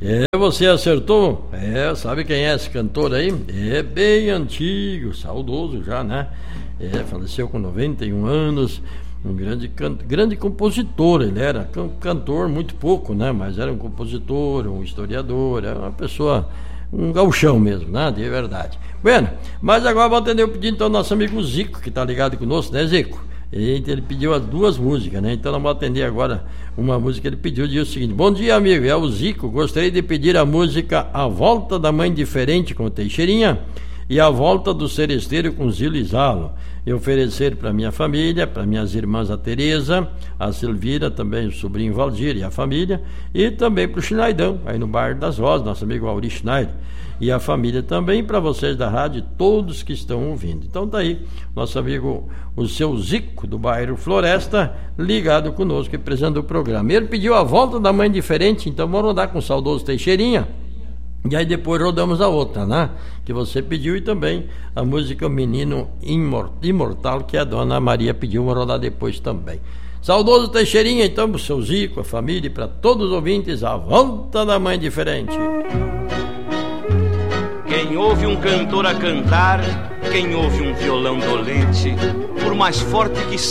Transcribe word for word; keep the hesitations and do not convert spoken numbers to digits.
É, você acertou? É, sabe quem é esse cantor aí? É bem antigo, saudoso já, né? É, faleceu com noventa e um anos, um grande, can... grande compositor. Ele era can... cantor muito pouco, né? Mas era um compositor, um historiador, era uma pessoa, um gauchão mesmo, né? De verdade. Bueno, mas agora vou atender o pedido então do nosso amigo Zico, que tá ligado conosco, né, Zico? Ele pediu as duas músicas, né? Então nós vamos atender agora uma música que ele pediu. Diz o seguinte: bom dia, amigo, é o Zico. Gostaria de pedir a música A Volta da Mãe Diferente com Teixeirinha e A Volta do Seresteiro com Zilo e Zalo. E oferecer para minha família, para minhas irmãs a Tereza, a Silvira, também o sobrinho Valdir e a família, e também para o Schneidão, aí no Bairro das Rosas, nosso amigo Auri Schneider. E a família também, para vocês da rádio, todos que estão ouvindo. Então tá aí, nosso amigo, o seu Zico, do bairro Floresta, ligado conosco e apresentando o programa. Ele pediu A Volta da Mãe Diferente, então vamos rodar com o saudoso Teixeirinha. E aí depois rodamos a outra, né? Que você pediu, e também a música Menino Imortal, que a dona Maria pediu, vamos rodar depois também. Saudoso Teixeirinha, então, pro seu Zico, a família e para todos os ouvintes, A Volta da Mãe Diferente. Quem ouve um cantor a cantar, quem ouve um violão dolente, por mais forte que